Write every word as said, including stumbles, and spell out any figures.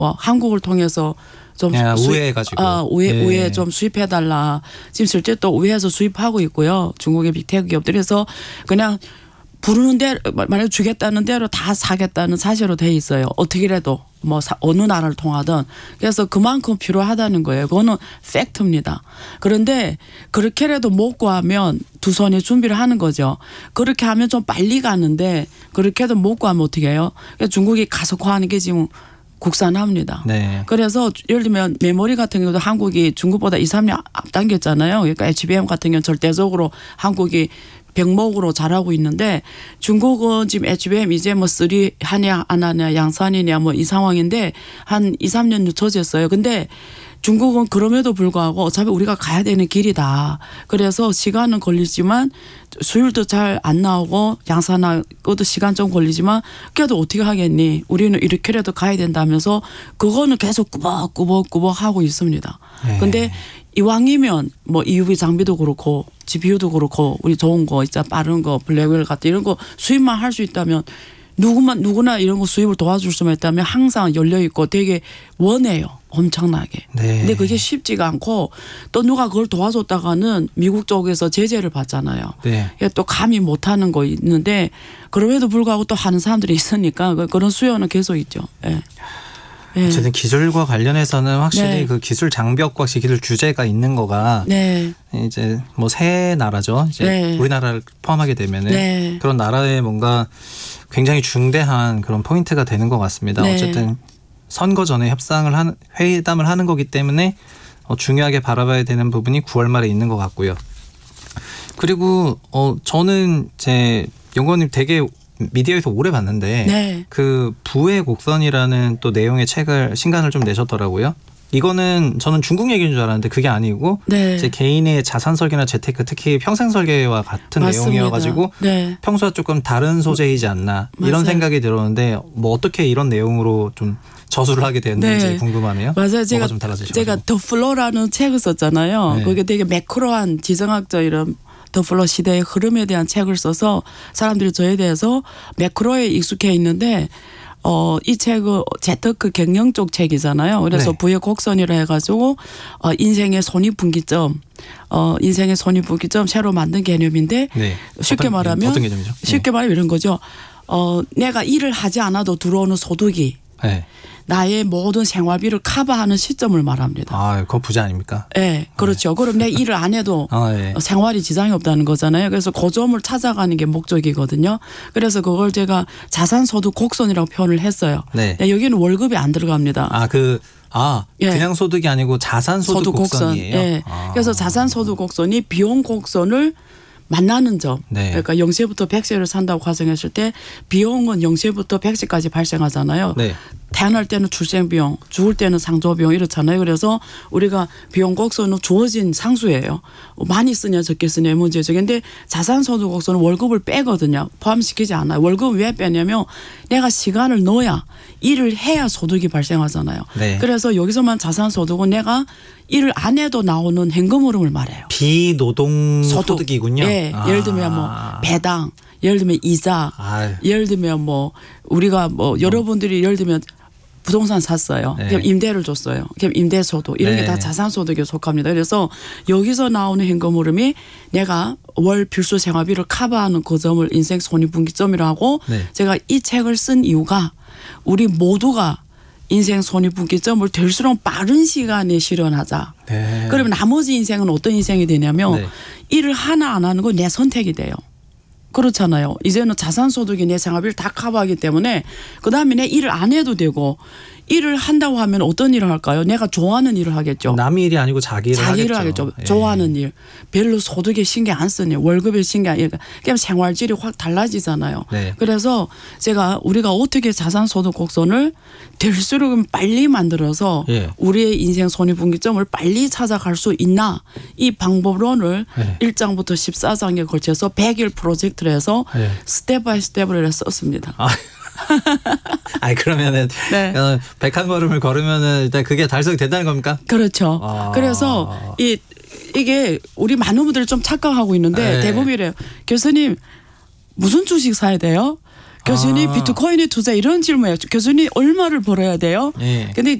뭐 한국을 통해서 좀 야, 우회해가지고 아, 우회, 예. 우회 좀 수입해달라. 지금 실제 또 우회해서 수입하고 있고요. 중국의 빅테크 기업들에서 그냥 부르는 대로 만약 주겠다는 대로 다 사겠다는 사실로 돼 있어요. 어떻게라도 뭐 사, 어느 나라를 통하든. 그래서 그만큼 필요하다는 거예요. 그거는 팩트입니다. 그런데 그렇게라도 못 구하면 두 손에 준비를 하는 거죠. 그렇게 하면 좀 빨리 가는데 그렇게도 못 구하면 어떻게 해요? 그러니까 중국이 가속화하는 게 지금 국산화입니다. 네. 그래서 예를 들면 메모리 같은 경우도 한국이 중국보다 이, 삼 년 앞당겼잖아요. 그러니까 에이치비엠 같은 경우는 절대적으로 한국이 병목으로 잘하고 있는데 중국은 지금 에이치비엠 이제 뭐 쓰리 하냐 안 하냐 양산이냐 뭐 이 상황인데 한 이, 삼 년 늦춰졌어요. 근데 중국은 그럼에도 불구하고 어차피 우리가 가야 되는 길이다. 그래서 시간은 걸리지만 수율도 잘 안 나오고 양산하고도 시간 좀 걸리지만 그래도 어떻게 하겠니. 우리는 이렇게라도 가야 된다면서 그거는 계속 꾸벅꾸벅꾸벅 하고 있습니다. 네. 근데 이왕이면 뭐 이유브이 장비도 그렇고 지피유도 그렇고 우리 좋은 거 있잖아 빠른 거 블랙웰 같은 이런 거 수입만 할 수 있다면 누구만 누구나 이런 거 수입을 도와줄 수만 있다면 항상 열려 있고 되게 원해요. 엄청나게. 네. 근데 그게 쉽지가 않고 또 누가 그걸 도와줬다가는 미국 쪽에서 제재를 받잖아요. 네. 또 감히 못하는 거 있는데 그럼에도 불구하고 또 하는 사람들이 있으니까 그런 수요는 계속 있죠. 네. 네. 어쨌든 기술과 관련해서는 확실히 네. 그 기술 장벽과 기술 규제가 있는 거가 네. 이제 뭐 새 나라죠. 이제 네. 우리나라를 포함하게 되면은 네. 그런 나라의 뭔가 굉장히 중대한 그런 포인트가 되는 것 같습니다. 네. 어쨌든 선거 전에 협상을 하는 회담을 하는 거기 때문에 어, 중요하게 바라봐야 되는 부분이 구월 말에 있는 것 같고요. 그리고 어 저는 제 연구원님 되게 미디어에서 오래 봤는데 네. 그 부의 곡선이라는 또 내용의 책을 신간을 좀 내셨더라고요. 이거는 저는 중국 얘기인 줄 알았는데 그게 아니고 네. 제 개인의 자산 설계나 재테크 특히 평생 설계와 같은 맞습니다. 내용이어가지고 네. 평소와 조금 다른 소재이지 않나 이런 맞아요. 생각이 들었는데 뭐 어떻게 이런 내용으로 좀 저술을 하게 됐는지 네. 궁금하네요. 맞아요. 제가 좀 달라지셔가지고. 제가 더 플로라는 책을 썼잖아요. 네. 그게 되게 매크로한 지정학적 이런 더 플로 시대의 흐름에 대한 책을 써서 사람들이 저에 대해서 매크로에 익숙해 있는데 어, 이 책은 재테크 경영 쪽 책이잖아요. 그래서 네. 부의 곡선이라 해가지고 어, 인생의 손익분기점, 어, 인생의 손익분기점 새로 만든 개념인데 네. 쉽게 어떤, 말하면 어떤 개념이죠? 쉽게 말하면 이런 거죠. 어, 내가 일을 하지 않아도 들어오는 소득이 네. 나의 모든 생활비를 커버하는 시점을 말합니다. 아, 그거 부자 아닙니까? 네, 그렇죠. 그럼 내 일을 안 해도 아, 네. 생활이 지장이 없다는 거잖아요. 그래서 그 점을 찾아가는 게 목적이거든요. 그래서 그걸 제가 자산소득 곡선이라고 표현을 했어요. 네. 여기는 월급이 안 들어갑니다. 아, 그, 아, 예. 그냥 소득이 아니고 자산소득 소득 곡선. 곡선이에요? 예. 아. 그래서 자산소득 곡선이 비용 곡선을 만나는 점. 네. 그러니까 영세부터 백세를 산다고 가정했을 때 비용은 영세부터 백세까지 발생하잖아요. 네. 태어날 때는 출생비용, 죽을 때는 상조비용 이렇잖아요. 그래서 우리가 비용 곡선은 주어진 상수예요. 많이 쓰냐 적게 쓰냐의 문제죠. 그런데 자산소득 곡선은 월급을 빼거든요. 포함시키지 않아요. 월급은 왜 빼냐면 내가 시간을 넣어야 일을 해야 소득이 발생하잖아요. 네. 그래서 여기서만 자산소득은 내가 일을 안 해도 나오는 현금 흐름을 말해요. 비노동 소득. 소득이군요. 예. 아. 예를 들면 뭐 배당, 예를 들면 이자, 아유. 예를 들면 뭐 우리가 뭐 여러분들이 예를 들면 부동산 샀어요. 네. 그럼 임대를 줬어요. 그럼 임대소득 이런 네. 게 다 자산소득에 속합니다. 그래서 여기서 나오는 현금 흐름이 내가 월 필수 생활비를 커버하는 그 점을 인생 손익분기점이라고 하고 네. 제가 이 책을 쓴 이유가 우리 모두가 인생 손익분기점을 될수록 빠른 시간에 실현하자. 네. 그러면 나머지 인생은 어떤 인생이 되냐면 네. 일을 하나 안 하는 건 내 선택이 돼요. 그렇잖아요. 이제는 자산소득이 내 생활비를 다 커버하기 때문에 그다음에 내 일을 안 해도 되고 일을 한다고 하면 어떤 일을 할까요? 내가 좋아하는 일을 하겠죠. 남의 일이 아니고 자기 일을 자기 일을 하겠죠. 하겠죠. 예. 좋아하는 일. 별로 소득에 신경 안 쓰니 월급에 신경 안 쓰니 그냥 생활질이 확 달라지잖아요. 네. 그래서 제가 우리가 어떻게 자산소득 곡선을 될수록 빨리 만들어서 예. 우리의 인생 손익분기점을 빨리 찾아갈 수 있나 이 방법론을 네. 일 장부터 십사 장에 걸쳐서 백 일 프로젝트를 해서 네. 스텝 바이 스텝을 썼습니다. 아. 아니 그러면은 네. 어, 백한 걸음을 걸으면은 일단 그게 달성이 된다는 겁니까? 그렇죠. 아. 그래서 이 이게 우리 많은 분들이 좀 착각하고 있는데 네. 대부분이래요. 교수님 무슨 주식 사야 돼요? 교수님 아. 비트코인에 투자 이런 질문이에요. 교수님 얼마를 벌어야 돼요? 예. 근데